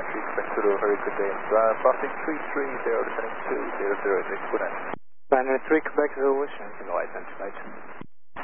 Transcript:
Quebec Zulu, very good day. Passing 330, descending 200, Quebec. Binary 3 Quebec Zulu, changing light anti-light.